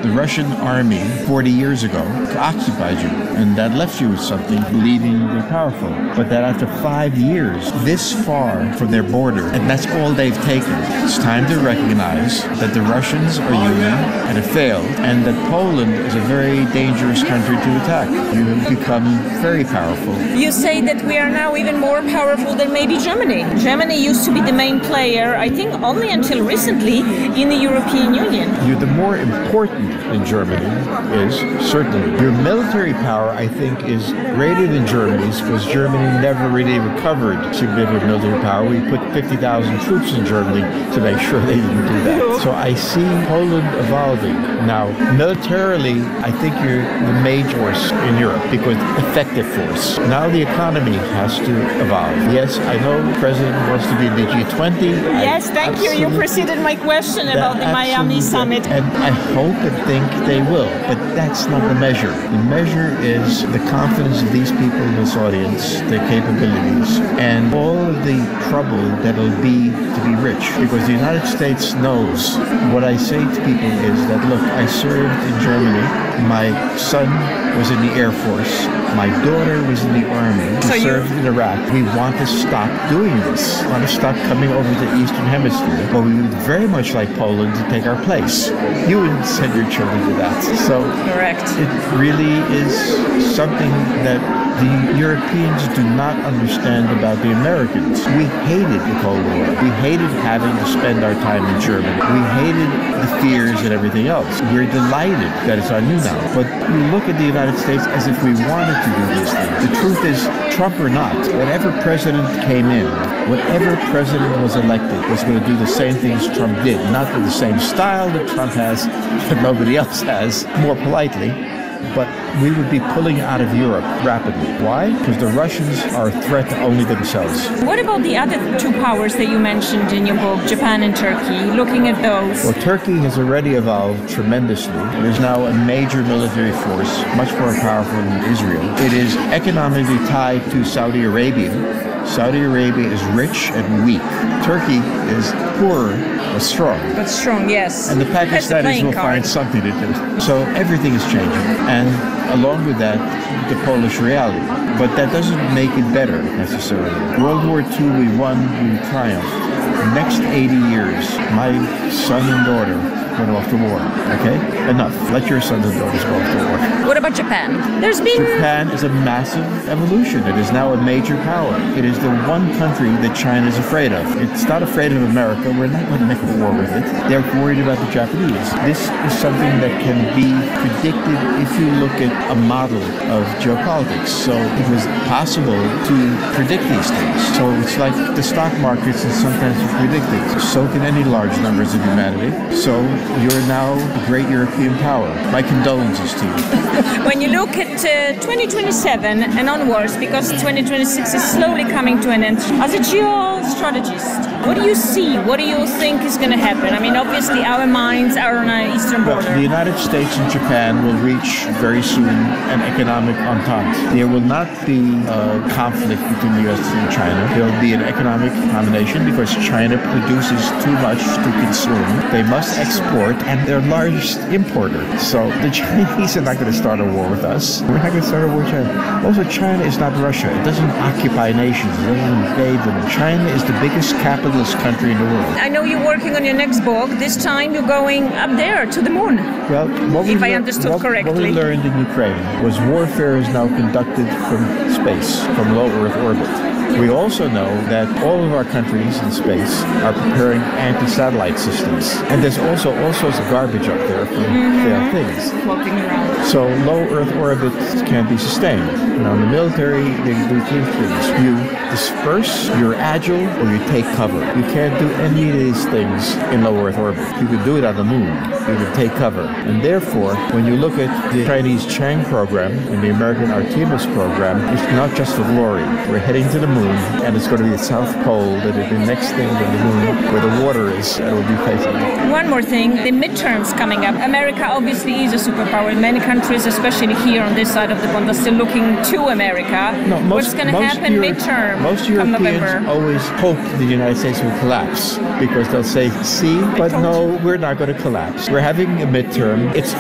the Russian army 40 years ago occupied you, and that left you with something, believing they're powerful. But that after 5 years, this far from their border, and that's all they've taken, it's time to recognize that the Russians are human and have failed, and that Poland is a very dangerous country to attack. You have become very powerful. You say that we are now even more powerful than maybe Germany. Germany used to be the main player, I think only until recently, in the European Union. You're the more important than Germany is, certainly. Your military power, I think, is greater than Germany's because Germany never really recovered significant military power. We put 50,000 troops in Germany to make sure they didn't do that. So I see Poland evolving. Now, militarily, I think you're the major force in Europe because effective force. Now the economy has to evolve. Yes, I know the president wants to be in the G20. Yes, thank you. You preceded my question about the Miami summit. And I hope and think they will, but that's not the measure. The measure is the confidence of these people in this audience, their capabilities, and all of the trouble that it'll be to be rich. Because the United States knows. What I say to people is that, look, I served in Germany. My son was in the Air Force. My daughter was in the Army. We served in Iraq. We want to stop doing this. We want to stop coming over to the Eastern Hemisphere. But we would very much like Poland to take our place. You wouldn't send your children to that. So correct. It really is something that the Europeans do not understand about the Americans. We hated the Cold War. We hated having to spend our time in Germany. We hated the fears and everything else. We're delighted that it's on you now. But you look at the United States as if we wanted to do these things. The truth is, Trump or not, whatever president came in, whatever president was elected was going to do the same things Trump did. Not with the same style that Trump has, that nobody else has, more politely. But we would be pulling out of Europe rapidly. Why? Because the Russians are a threat only to themselves. What about the other two powers that you mentioned in your book, Japan and Turkey? Looking at those. Well, Turkey has already evolved tremendously. It is now a major military force, much more powerful than Israel. It is economically tied to Saudi Arabia. Saudi Arabia is rich and weak. Turkey is poorer but strong. But strong, yes. And the Pakistanis will find something to do. So everything is changing. And along with that, the Polish reality. But that doesn't make it better, necessarily. World War II, we won, we triumphed. The next 80 years, my son and daughter went off to war. Okay? Enough. Let your sons and daughters go off to war. What about Japan? Japan is a massive evolution. It is now a major power. It is the one country that China is afraid of. It's not afraid of America. We're not going to make a war with it. They're worried about the Japanese. This is something that can be predicted if you look at a model of geopolitics. So it was possible to predict these things. So it's like the stock markets is sometimes predicted. So can any large numbers of humanity. So you're now a great European power. My condolences to you. When you look at 2027 and onwards, because 2026 is slowly coming to an end, as a geostrategist, what do you see? What do you think is going to happen? I mean, obviously our minds are on our eastern border. Well, the United States and Japan will reach very soon an economic entente. There will not be a conflict between the U.S. and China. There will be an economic combination because China produces too much to consume. They must export, and they're largest importer. So the Chinese are not going to start a war with us. We're not going to start a war with China. Also, China is not Russia. It doesn't occupy nations. It doesn't invade them. China is the biggest capitalist country in the world. I know you're working on your next book. This time you're going up there to the moon. Well, if I understood correctly. What we learned in Ukraine was warfare is now conducted from space, from low Earth orbit. We also know that all of our countries in space are preparing anti-satellite systems. And there's also all sorts of garbage up there from failed things. Floating around. So low Earth orbit can't be sustained. Now in the military, they do two things. You disperse, you're agile, or you take cover. You can't do any of these things in low Earth orbit. You could do it on the moon. You could take cover. And therefore, when you look at the Chinese Chang program and the American Artemis program, it's not just for glory. We're heading to the moon, and it's going to be the South Pole that is the next thing to the moon, where the water is, that will be facing. One more thing, the midterms coming up. America obviously is a superpower. Many countries, especially here on this side of the pond, are still looking to America. No, what's going to happen midterm? Most Europeans always hope the United States will collapse because they'll say, see, but no, we're not going to collapse. We're having a midterm. It's